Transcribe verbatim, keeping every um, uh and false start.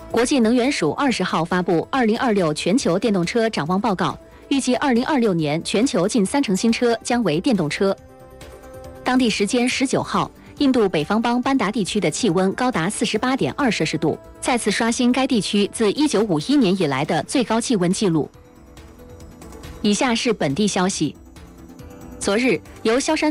国际能源署二十号发布《二零二六全球电动车展望报告》，预计二零二六年全球近三成新车将为电动车。当地时间十九号，印度北方邦班达地区的气温高达四十八点二摄氏度，再次刷新该地区自一九五一年以来的最高气温纪录。以下是本地消息。昨日，由萧山